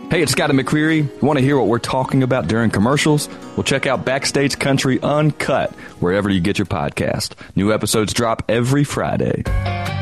Hey, it's Scotty McCreery. You want to hear what we're talking about during commercials? Well, check out Backstage Country Uncut wherever you get your podcast. New episodes drop every Friday.